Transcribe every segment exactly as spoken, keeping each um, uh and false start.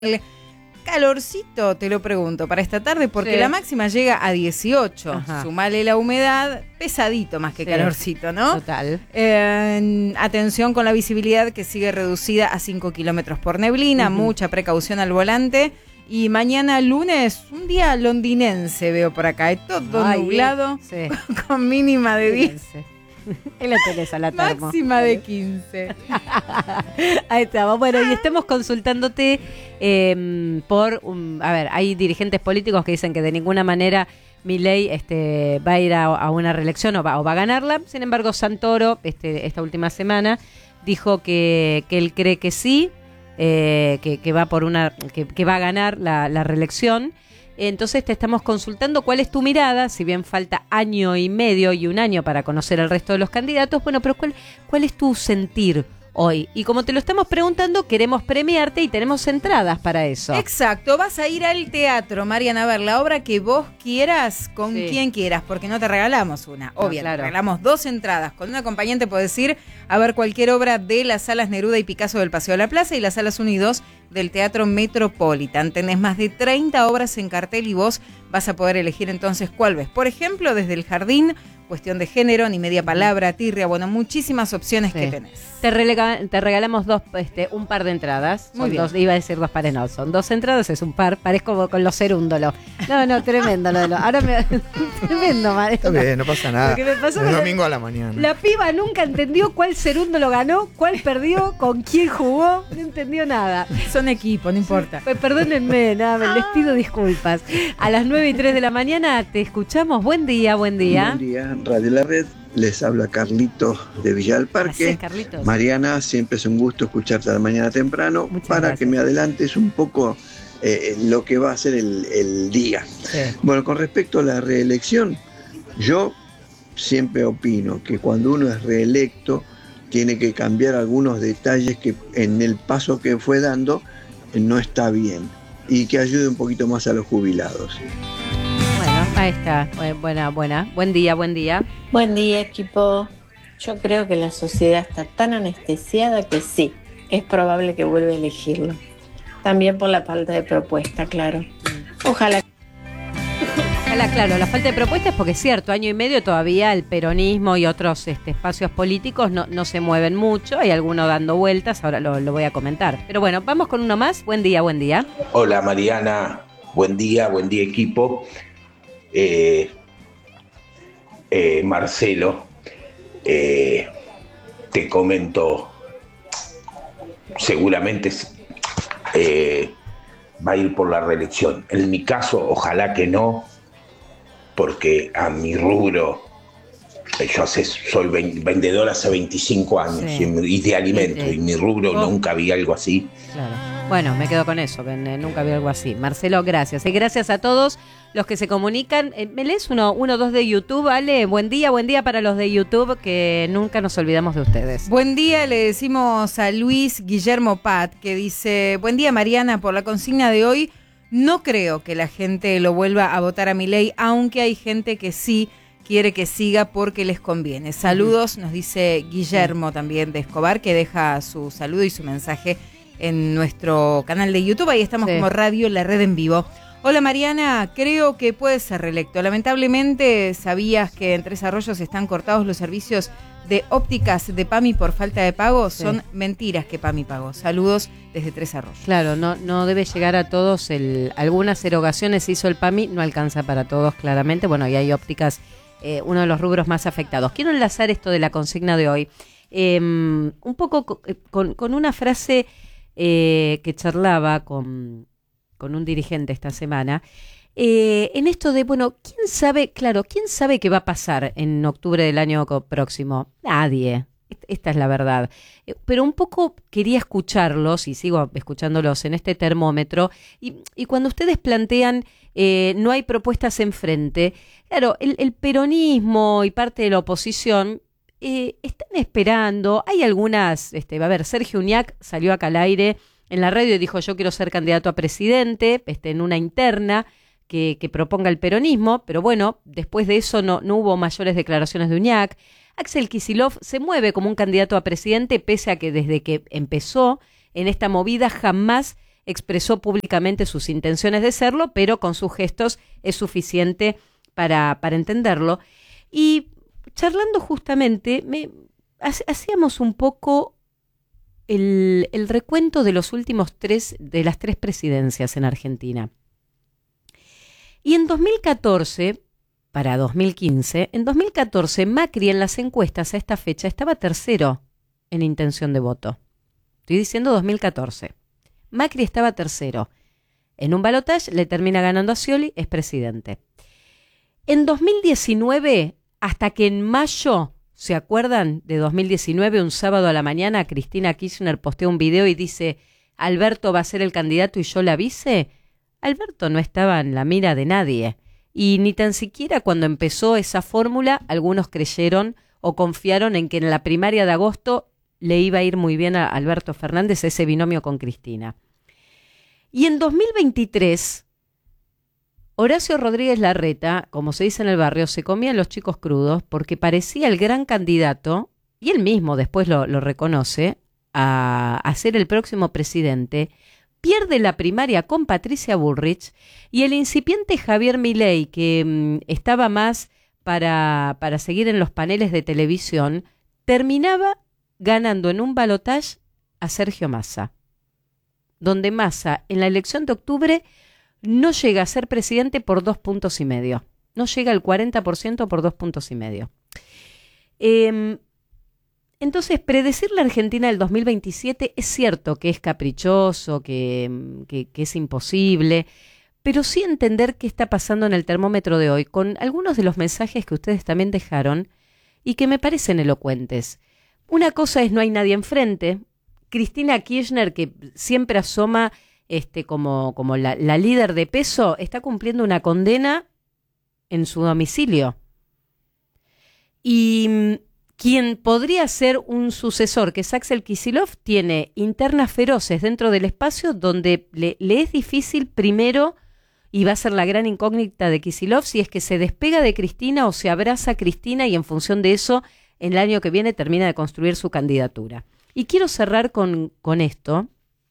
El calorcito, te lo pregunto, para esta tarde, porque sí. La máxima llega a dieciocho. Ajá. Sumale la humedad, pesadito más que sí. Calorcito, ¿no? Total. Eh, atención con la visibilidad que sigue reducida a cinco kilómetros por neblina, uh-huh. Mucha precaución al volante. Y mañana lunes, un día londinense veo por acá, es todo Ay, nublado, sí. Con mínima de diez. Ahí la tenés a la termo. Máxima de quince. Ahí estamos. Bueno, y estamos consultándote eh, por, um, a ver, hay dirigentes políticos que dicen que de ninguna manera Milei este, va a ir a, a una reelección o va, o va a ganarla. Sin embargo, Santoro, este, esta última semana, dijo que, que él cree que sí, eh, que, que va por una, que, que va a ganar la, la reelección. Entonces te estamos consultando cuál es tu mirada, si bien falta año y medio y un año para conocer al resto de los candidatos, bueno, pero cuál, cuál es tu sentir hoy. Y como te lo estamos preguntando, queremos premiarte y tenemos entradas para eso. Exacto, vas a ir al teatro, Mariana, a ver la obra que vos quieras, con sí. Quien quieras, porque no te regalamos una, no, obvio, claro. Te regalamos dos entradas. Con un acompañante podés ir a ver cualquier obra de las salas Neruda y Picasso del Paseo de la Plaza y las salas uno y dos del Teatro Metropolitan. Tenés más de treinta obras en cartel y vos vas a poder elegir entonces cuál ves. Por ejemplo, desde El Jardín, Cuestión de Género, Ni Media Palabra, Tirria, bueno, muchísimas opciones sí. Que tenés. Te, relega, te regalamos dos, este, un par de entradas. Muy son bien. Dos, iba a decir dos pares, no, son dos entradas, es un par, parezco con los cerúndolos. No, no, tremendo lo de lo. Ahora me. Tremendo, María. Está bien, no pasa nada. Me pasó el domingo a la mañana. La piba nunca entendió cuál cerúndolo ganó, cuál perdió, con quién jugó, no entendió nada. Son equipo, no importa. Sí, perdónenme, nada, les pido disculpas. A las nueve y tres de la mañana te escuchamos. Buen día, buen día. Buen día, Radio La Red. Les habla Carlitos de Villa del Parque. Gracias, Mariana, siempre es un gusto escucharte a la mañana temprano. Muchas para gracias. Que me adelantes un poco eh, lo que va a ser el, el día. Sí. Bueno, con respecto a la reelección, yo siempre opino que cuando uno es reelecto tiene que cambiar algunos detalles que en el paso que fue dando no está bien y que ayude un poquito más a los jubilados. Bueno, ahí está. Buena, buena. Buen día, buen día. Buen día, equipo. Yo creo que la sociedad está tan anestesiada que sí, es probable que vuelva a elegirlo. También por la falta de propuesta, claro. Ojalá. Ojalá, claro, la falta de propuesta es porque es cierto, año y medio todavía el peronismo y otros este, espacios políticos no, no se mueven mucho, hay alguno dando vueltas, ahora lo, lo voy a comentar. Pero bueno, vamos con uno más. Buen día, buen día. Hola Mariana, buen día, buen día equipo. Eh, eh, Marcelo, eh, te comento, seguramente eh, va a ir por la reelección. En mi caso, ojalá que no, porque a mi rubro, yo hace, soy vendedor hace veinticinco años sí. y, y de alimentos, sí. Y mi rubro oh. nunca vi algo así. Claro. Bueno, me quedo con eso, que nunca vi algo así. Marcelo, gracias. Y gracias a todos los que se comunican. ¿Me lees uno, uno dos de YouTube, Ale? Buen día, buen día para los de YouTube, que nunca nos olvidamos de ustedes. Buen día, le decimos a Luis Guillermo Pat, que dice, buen día Mariana, por la consigna de hoy, no creo que la gente lo vuelva a votar a Milei, aunque hay gente que sí quiere que siga porque les conviene. Saludos, nos dice Guillermo también de Escobar, que deja su saludo y su mensaje en nuestro canal de YouTube. Ahí estamos sí. Como Radio La Red en vivo. Hola Mariana, creo que puede ser reelecto. Lamentablemente, ¿sabías que en Tres Arroyos están cortados los servicios de ópticas de PAMI por falta de pago? Sí. Son mentiras que PAMI pagó. Saludos desde Tres Arroyos. Claro, no, no debe llegar a todos. El, algunas erogaciones hizo el PAMI, no alcanza para todos claramente. Bueno, y hay ópticas, eh, uno de los rubros más afectados. Quiero enlazar esto de la consigna de hoy. Eh, un poco con, con una frase eh, que charlaba con... con un dirigente esta semana, eh, en esto de, bueno, ¿quién sabe, claro, quién sabe qué va a pasar en octubre del año próximo? Nadie, esta es la verdad. Eh, pero un poco quería escucharlos, y sigo escuchándolos en este termómetro, y, y cuando ustedes plantean, eh, no hay propuestas enfrente, claro, el, el peronismo y parte de la oposición eh, están esperando, hay algunas, este, a ver, Sergio Uñac salió acá al aire en la radio y dijo, yo quiero ser candidato a presidente, este, en una interna que, que proponga el peronismo, pero bueno, después de eso no, no hubo mayores declaraciones de Uñac. Axel Kicillof se mueve como un candidato a presidente, pese a que desde que empezó en esta movida jamás expresó públicamente sus intenciones de serlo, pero con sus gestos es suficiente para, para entenderlo. Y charlando justamente, me, hacíamos un poco el, el recuento de los últimos tres, de las tres presidencias en Argentina. Y en dos mil catorce, para dos mil quince, en dos mil catorce Macri en las encuestas a esta fecha estaba tercero en intención de voto. Estoy diciendo dos mil catorce. Macri estaba tercero. En un balotaje le termina ganando a Scioli, es presidente. En dos mil diecinueve, hasta que en mayo, ¿se acuerdan? De dos mil diecinueve, un sábado a la mañana, Cristina Kirchner posteó un video y dice, Alberto va a ser el candidato y yo la vice. Alberto no estaba en la mira de nadie. Y ni tan siquiera cuando empezó esa fórmula, algunos creyeron o confiaron en que en la primaria de agosto le iba a ir muy bien a Alberto Fernández ese binomio con Cristina. Y en dos mil veintitrés, Horacio Rodríguez Larreta, como se dice en el barrio, se comían los chicos crudos porque parecía el gran candidato, y él mismo después lo, lo reconoce, a, a ser el próximo presidente. Pierde la primaria con Patricia Bullrich y el incipiente Javier Milei, que mmm, estaba más para, para seguir en los paneles de televisión, terminaba ganando en un balotaje a Sergio Massa, donde Massa en la elección de octubre no llega a ser presidente por dos puntos y medio. No llega al cuarenta por ciento por dos puntos y medio. Eh, Entonces, predecir la Argentina del dos mil veintisiete es cierto que es caprichoso, que, que, que es imposible, pero sí entender qué está pasando en el termómetro de hoy, con algunos de los mensajes que ustedes también dejaron y que me parecen elocuentes. Una cosa es no hay nadie enfrente. Cristina Kirchner, que siempre asoma este, como, como la, la líder de peso, está cumpliendo una condena en su domicilio. Y quien podría ser un sucesor, que es Axel Kicillof, tiene internas feroces dentro del espacio donde le, le es difícil primero, y va a ser la gran incógnita de Kicillof, si es que se despega de Cristina o se abraza a Cristina y en función de eso, en el año que viene termina de construir su candidatura. Y quiero cerrar con, con esto,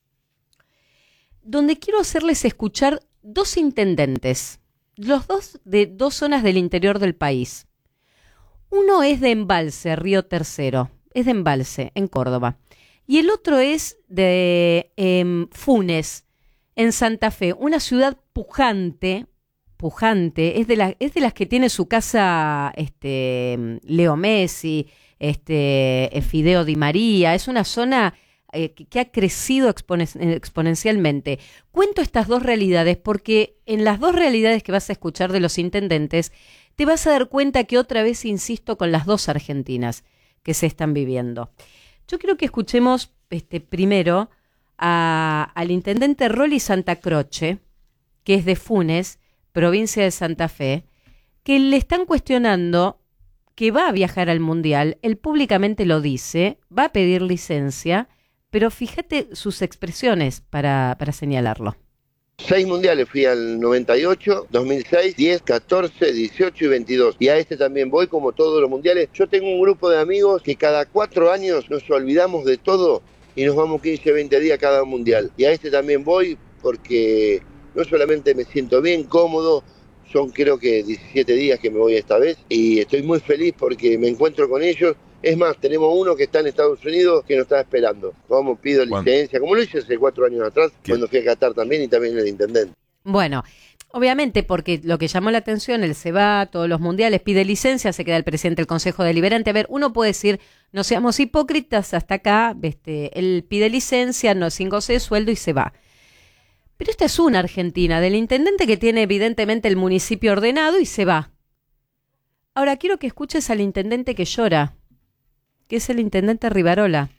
donde quiero hacerles escuchar dos intendentes, los dos de dos zonas del interior del país. Uno es de Embalse, Río Tercero, es de Embalse, en Córdoba. Y el otro es de eh, Funes, en Santa Fe, una ciudad pujante, pujante, es de, la, es de las que tiene su casa este, Leo Messi, este, Fideo Di María, es una zona eh, que, que ha crecido exponen- exponencialmente. Cuento estas dos realidades porque en las dos realidades que vas a escuchar de los intendentes, te vas a dar cuenta que otra vez insisto con las dos Argentinas que se están viviendo. Yo quiero que escuchemos este, primero a, al intendente Rolly Santa Croce, que es de Funes, provincia de Santa Fe, que le están cuestionando que va a viajar al Mundial. Él públicamente lo dice, va a pedir licencia, pero fíjate sus expresiones para, para señalarlo. Seis mundiales fui al noventa y ocho, dos mil seis, diez, catorce, dieciocho y veintidós. Y a este también voy como todos los mundiales. Yo tengo un grupo de amigos que cada cuatro años nos olvidamos de todo y nos vamos quince, veinte días cada mundial. Y a este también voy porque no solamente me siento bien, cómodo, son creo que diecisiete días que me voy esta vez. Y estoy muy feliz porque me encuentro con ellos. Es más, tenemos uno que está en Estados Unidos que nos está esperando. Vamos, pido licencia, como lo hice hace cuatro años atrás, ¿qué? Cuando fui a Qatar también y también el intendente. Bueno, obviamente porque lo que llamó la atención, él se va a todos los mundiales, pide licencia, se queda el presidente del Consejo Deliberante. A ver, uno puede decir, no seamos hipócritas, hasta acá, este, él pide licencia, no sin goce de sueldo y se va. Pero esta es una Argentina, del intendente que tiene evidentemente el municipio ordenado y se va. Ahora quiero que escuches al intendente que llora, que es el intendente Rivarola,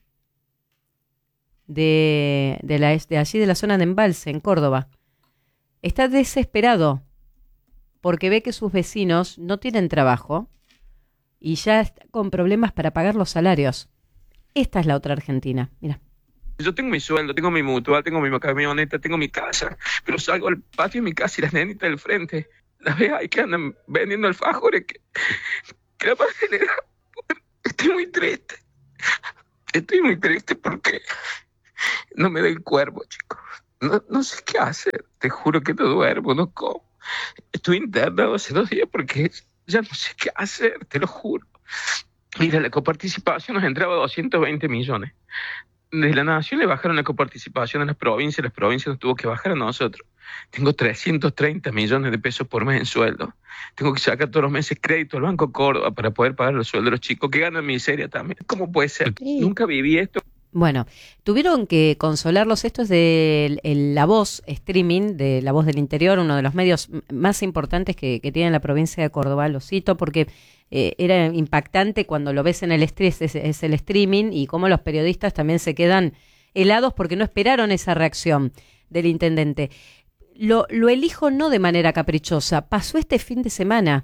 de, de, la, de allí de la zona de Embalse, en Córdoba. Está desesperado porque ve que sus vecinos no tienen trabajo y ya está con problemas para pagar los salarios. Esta es la otra Argentina, mira. Yo tengo mi sueldo, tengo mi mutua, tengo mi camioneta, tengo mi casa, pero salgo al patio de mi casa y las nenitas del frente, las veo ahí que andan vendiendo alfajores que, que la parte le da. Estoy muy triste. Estoy muy triste porque no me da el cuerpo, chicos. no, no sé qué hacer, te juro que no duermo, no como. Estuve internado hace dos días porque ya no sé qué hacer, te lo juro. Mira, la coparticipación nos entraba doscientos veinte millones. De la nación le bajaron la coparticipación a las provincias, las provincias nos tuvo que bajar a nosotros. Tengo trescientos treinta millones de pesos por mes en sueldo. Tengo que sacar todos los meses crédito al Banco Córdoba para poder pagar los sueldos de los chicos que ganan miseria también. ¿Cómo puede ser? Sí. Nunca viví esto. Bueno, tuvieron que consolarlos. Esto es de el, La Voz, streaming de La Voz del Interior, uno de los medios más importantes que, que tiene la provincia de Córdoba. Lo cito porque eh, era impactante cuando lo ves en el estrés, es, es el streaming, y cómo los periodistas también se quedan helados porque no esperaron esa reacción del intendente. Lo, lo elijo no de manera caprichosa, pasó este fin de semana.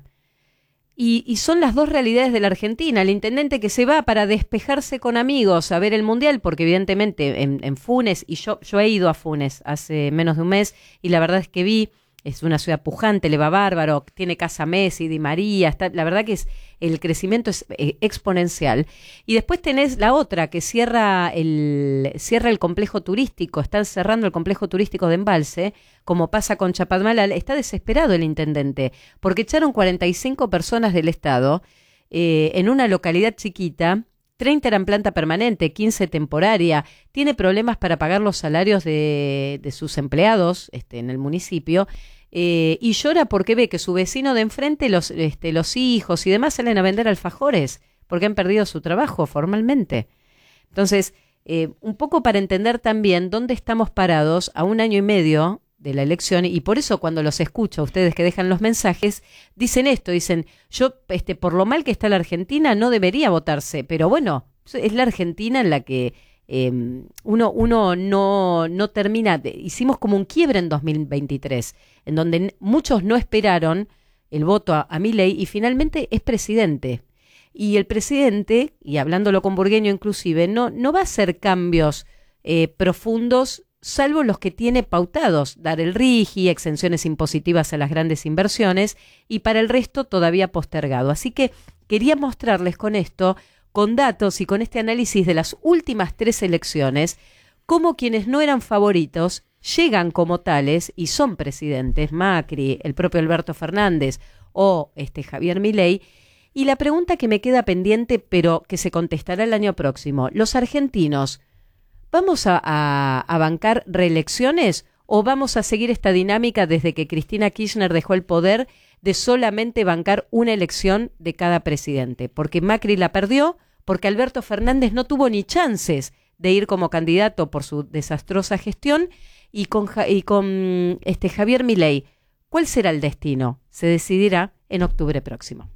Y, y son las dos realidades de la Argentina. El intendente que se va para despejarse con amigos a ver el Mundial, porque evidentemente en, en Funes, y yo, yo he ido a Funes hace menos de un mes, y la verdad es que vi, es una ciudad pujante, le va bárbaro, tiene casa Messi, Di María, está, la verdad que es el crecimiento es eh, exponencial. Y después tenés la otra, que cierra el, cierra el complejo turístico, están cerrando el complejo turístico de Embalse, como pasa con Chapadmalal. Está desesperado el intendente, porque echaron cuarenta y cinco personas del Estado eh, en una localidad chiquita, treinta eran planta permanente, quince temporaria, tiene problemas para pagar los salarios de, de sus empleados este, en el municipio, eh, y llora porque ve que su vecino de enfrente, los, este, los hijos y demás salen a vender alfajores, porque han perdido su trabajo formalmente. Entonces, eh, un poco para entender también dónde estamos parados a un año y medio de la elección, y por eso cuando los escucho a ustedes que dejan los mensajes, dicen esto, dicen, yo, este, por lo mal que está la Argentina, no debería votarse, pero bueno, es la Argentina en la que eh, uno, uno no, no termina, de, hicimos como un quiebre en dos mil veintitrés, en donde muchos no esperaron el voto a, a Milei, y finalmente es presidente. Y el presidente, y hablándolo con Burgueño inclusive, no, no va a hacer cambios eh, profundos, salvo los que tiene pautados, dar el RIGI, exenciones impositivas a las grandes inversiones, y para el resto todavía postergado. Así que quería mostrarles con esto, con datos y con este análisis de las últimas tres elecciones, cómo quienes no eran favoritos llegan como tales y son presidentes, Macri, el propio Alberto Fernández o este Javier Milei. Y la pregunta que me queda pendiente, pero que se contestará el año próximo, ¿los argentinos vamos a, a, a bancar reelecciones o vamos a seguir esta dinámica desde que Cristina Kirchner dejó el poder de solamente bancar una elección de cada presidente? Porque Macri la perdió, porque Alberto Fernández no tuvo ni chances de ir como candidato por su desastrosa gestión, y con, y con este Javier Milei, ¿cuál será el destino? Se decidirá en octubre próximo.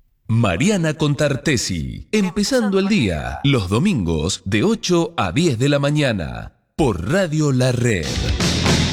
Mariana Contartesi, empezando el día, los domingos de ocho a diez de la mañana, por Radio La Red.